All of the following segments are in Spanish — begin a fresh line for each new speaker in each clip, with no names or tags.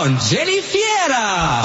con Jenny Fiera.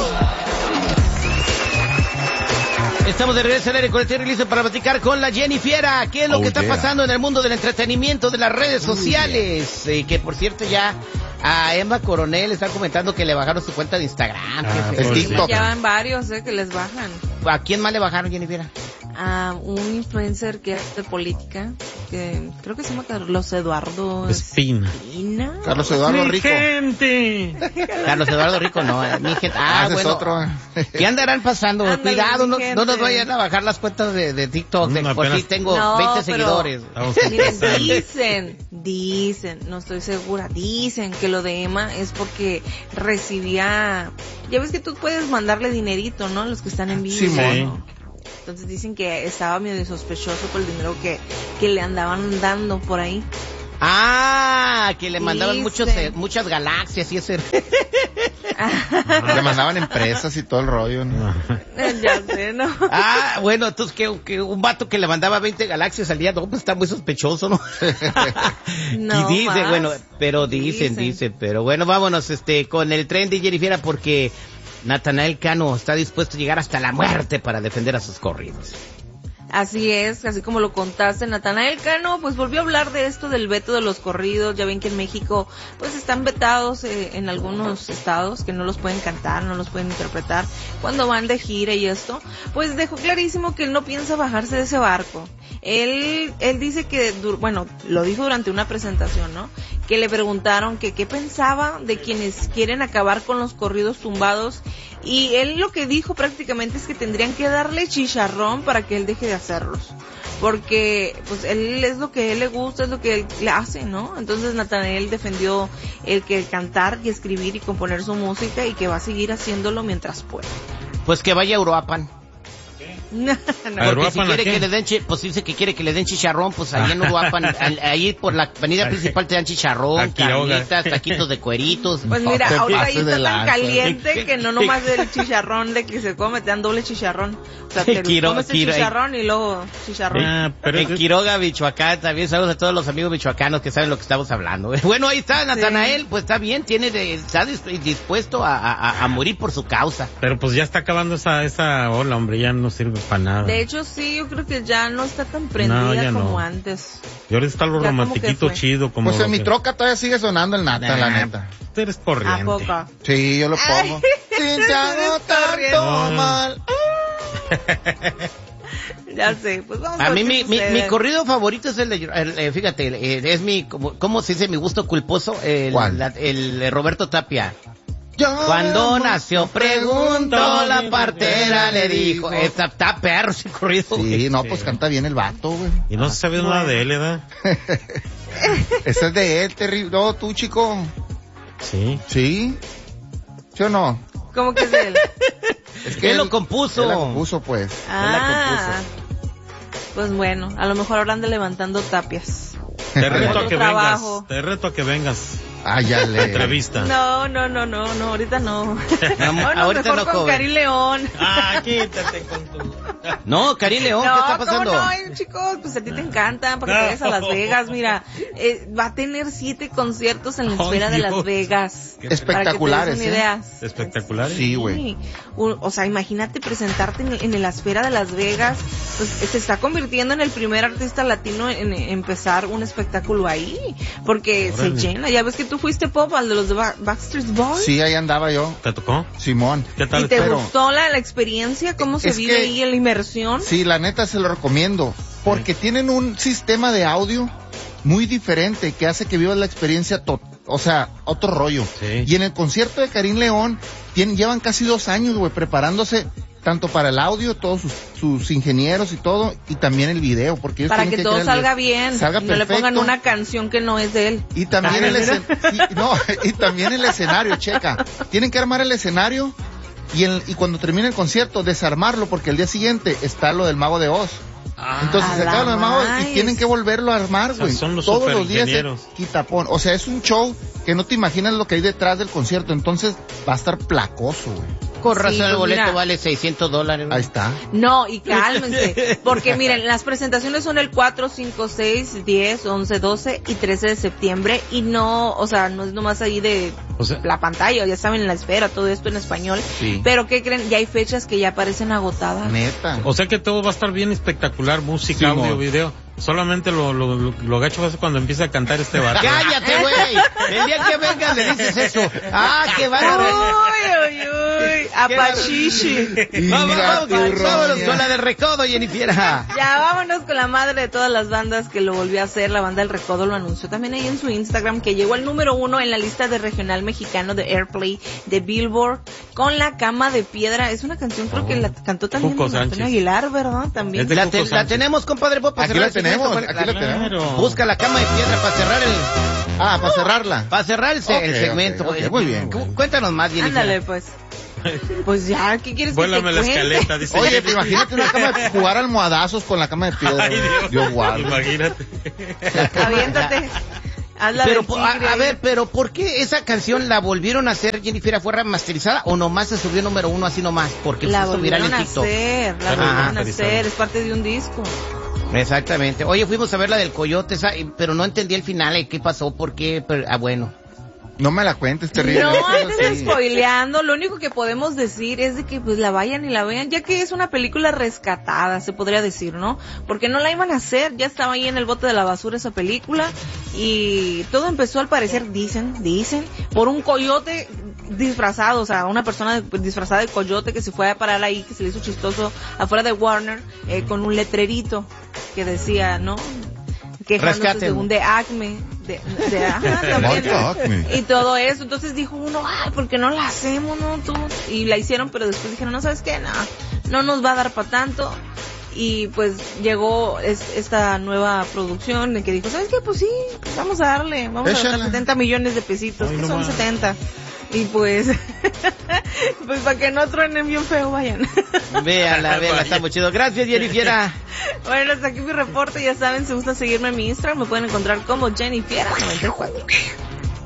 Estamos de regreso al aire con el Terry listo para platicar con la Jenny Fiera. ¿Qué es lo que está pasando en el mundo del entretenimiento, de las redes sociales? Que por cierto ya a Emma Coronel está comentando que le bajaron su cuenta de Instagram.
El TikTok.
Ya van varios que les bajan.
¿A quién más le bajaron, Jenny Fiera?
A un influencer que es de política, que creo que se llama Carlos Eduardo
Espina.
Carlos Eduardo Rico.
Carlos Eduardo Rico, no, mi gente.
Ese es otro.
¿Qué andarán pasando?
Ándale,
Cuidado, no nos
gente.
vayan a bajar las cuentas de TikTok, por
apenas-
si tengo
No,
20
pero-
seguidores.
Miren, dicen, no estoy segura, dicen que lo de Emma es porque recibía, ya ves que tú puedes mandarle dinerito, ¿no? Los que están en vivo.
Simón.
¿no? Entonces dicen que estaba medio sospechoso por el dinero que le andaban dando por ahí.
Ah, que le mandaban
Dicen.
muchas galaxias y ese.
Le mandaban empresas y todo el rollo, ¿no?
Ya sé, ¿no?
Ah, bueno, entonces que un vato que le mandaba 20 galaxias al día, no, pues está muy sospechoso, ¿no?
No
y dice,
más.
bueno, pero dicen, pero bueno, vámonos con el tren de Jenny Fiera porque Natanael Cano está dispuesto a llegar hasta la muerte para defender a sus corridos.
Así es, así como lo contaste, Natanael Cano, pues volvió a hablar de esto del veto de los corridos. Ya ven que en México, pues están vetados en algunos estados que no los pueden cantar, no los pueden interpretar cuando van de gira y esto. Pues dejó clarísimo que él no piensa bajarse de ese barco. Él dice que, bueno, lo dijo durante una presentación, ¿no? Que le preguntaron que qué pensaba de quienes quieren acabar con los corridos tumbados, y él lo que dijo prácticamente es que tendrían que darle chicharrón para que él deje de hacerlos, porque pues él es lo que a él le gusta, es lo que él le hace, ¿no? Entonces Natanael defendió el que cantar y escribir y componer su música y que va a seguir haciéndolo mientras pueda.
Pues que vaya a Uruapan.
No.
Porque si quiere que le den, pues dice que quiere que le den chicharrón, pues ahí en Uruapan, ahí por la avenida principal te dan chicharrón, carnitas, taquitos de cueritos.
Pues mira,
te
ahorita ahí
pases de
está tan
lanza.
caliente que no nomás del chicharrón de que se come, te dan doble chicharrón. O sea, te comes el chicharrón y luego chicharrón.
En Quiroga, Michoacán, también saludos a todos los amigos michoacanos que saben lo que estamos hablando. Bueno, ahí está Natanael, pues está bien, está dispuesto a morir por su causa.
Pero pues ya está acabando esa ola, hombre, ya no sirve para nada.
De hecho, sí, yo creo que ya no está tan prendida
ya
como
no.
antes.
Y ahora está lo
Ya como
romantiquito
que fue.
chido. Como
Pues en
lo
mi
que-
troca todavía sigue sonando el Nata, la neta.
Tú eres
¿A
corriente.
poco?
Sí, yo lo pongo. Si te hago tanto mal.
Ya sé, pues vamos
A
ver
mí
qué
mi
sucede.
corrido favorito es el de, fíjate, es mi, ¿cómo se dice? Mi gusto culposo,
¿Cuál?
el de Roberto Tapia.
Yo
Cuando
amo-
nació, preguntó, la partera le dijo, está perro ese corrido.
Sí,
güey.
no, pues canta bien el vato, güey.
Y no se sabe nada de él, ¿verdad?
Ese es de él, Terry. No, tú, chico.
Sí.
¿Sí? ¿Sí o no?
¿Cómo que es él?
Es
Él lo compuso.
Él la compuso, pues.
Ah, pues bueno, a lo mejor ahora anda levantando tapias.
Te reto
Otro
a que
trabajo.
vengas. Te reto a que vengas.
Ah, ya
a
le.
entrevista.
No, ahorita no. Bueno,
ahorita
mejor
no,
con
joven.
Karim León.
Ah, quítate con tu...
No, Karim León, ¿qué está pasando?
¿cómo no? Ay, chicos, pues a ti te encantan, para que te vayas a Las Vegas, mira, va a tener 7 conciertos en la
Ay,
esfera de
Dios.
Las Vegas.
Espectaculares,
Para que te des una idea.
Espectaculares.
Sí, güey.
O sea, imagínate presentarte en la esfera de Las Vegas, pues se está convirtiendo en el primer artista latino en empezar un espectáculo ahí, porque
Órale.
se llena. Ya ves que tú fuiste pop al de los de Backstreet Boys.
Sí, ahí andaba yo.
¿Te tocó?
Simón.
¿Qué tal?
¿Y te
Pero-
gustó la experiencia? ¿Cómo se
Es
vive
que-
ahí en la inmersión?
Sí, la neta se lo recomiendo. Porque tienen un sistema de audio muy diferente que hace que vivas la experiencia o sea, otro rollo.
Sí.
Y en el concierto de Karim León llevan casi 2 años, güey, preparándose tanto para el audio, todos sus ingenieros y todo, y también el video, porque ellos
Para
tienen
que todo
crear el
salga
video.
bien,
Salga
y no le
perfecto.
pongan una canción que no es de él.
Y también
Ah,
y también el escenario, checa. Tienen que armar el escenario y cuando termine el concierto desarmarlo, porque el día siguiente está lo del Mago de Oz. Entonces
a
se acaba
la
lo del Mago
más.
y tienen que volverlo a armar,
O sea,
güey.
son los
Todos los días
superingenieros.
quitapón. O sea, es un show que no te imaginas lo que hay detrás del concierto, entonces va a estar placoso, güey.
Con razón
Sí,
el
pues
boleto
mira.
vale $600.
Ahí está.
No, y cálmense, porque miren, las presentaciones son el 4, 5, 6, 10, 11, 12 y 13 de septiembre y no, o sea, no es nomás ahí de
O sea-
la pantalla, ya saben, la esfera, todo esto en español.
Sí.
Pero ¿qué creen? Ya hay fechas que ya aparecen agotadas.
Neta.
O sea que todo va a estar bien espectacular, música,
Sí,
audio,
mo.
video. Solamente lo gacho va a ser cuando empiece a cantar este vato.
¡Cállate, güey! El día que vengas le dices eso. ¡Ah, qué bárbaro!
Uy, uy, uy, apachichi.
Vámonos con la del recodo, Jennifiera.
Ya vámonos con la madre de todas las bandas que lo volvió a hacer. La banda El Recodo lo anunció también ahí en su Instagram, que llegó al número 1 en la lista de regional mexicano de Airplay de Billboard con La Cama de Piedra. Es una canción, creo que la cantó también
Cuco
Antonio
Sánchez.
Aguilar, ¿verdad? También.
Es de
La,
Cuco
la
Sánchez.
tenemos, compadre Bob, para
Aquí
cerrar
la
el segmento.
tenemos, aquí la tenemos.
Claro.
Busca La Cama de Piedra para cerrar
Para cerrarla.
para cerrar el
Ok,
segmento.
ok, muy bien.
Cuéntanos más, Jennifiera.
Ándale, pues. Pues ya, ¿qué quieres
Vuélame
que
la
te cuente?
escaleta, dice.
Oye, pero imagínate una cama de jugar almohadazos con la cama de piedra.
Ay,
Dios guarde.
Imagínate.
Aviéntate. Hazla
Pero,
del tigre.
a ver, pero ¿por qué esa canción la volvieron a hacer, Jennifiera, fue remasterizada o nomás se subió número 1 así nomás? Porque
La
se hizo viral
volvieron
en
a
TikTok.
hacer, la
Ajá.
volvieron a
Remasterizada.
hacer, es parte de un disco.
Exactamente. Oye, fuimos a ver la del Coyote, pero no entendí el final, ¿qué pasó? ¿Por qué? Pero, bueno.
No me la cuentes, terrible.
No,
Eso
antes
sí.
spoileando, lo único que podemos decir es de que pues la vayan y la vean, ya que es una película rescatada, se podría decir, ¿no? Porque no la iban a hacer, ya estaba ahí en el bote de la basura esa película y todo empezó al parecer, dicen, por un coyote disfrazado, o sea, una persona disfrazada de coyote que se fue a parar ahí, que se le hizo chistoso afuera de Warner, con un letrerito que decía, ¿no? Quejándose
Rescaten.
según de Acme, ajá, también,
Marca Acme.
y todo eso. Entonces dijo uno, ay, ¿por qué no la hacemos, no? Tú? Y la hicieron, pero después dijeron, no, ¿sabes qué? No nos va a dar para tanto. Y pues llegó esta nueva producción de que dijo, ¿sabes qué? Pues sí, pues vamos a darle, vamos a
Échala.
gastar 70 millones de pesitos,
Ay,
que
no
son
más.
70. Y pues, pues para que no truenen bien feo, vayan.
Véala, está muy chido. Gracias, Jennifiera.
Bueno, hasta aquí mi reporte, ya saben, si gustan seguirme en mi Instagram, me pueden encontrar como Jennifiera94.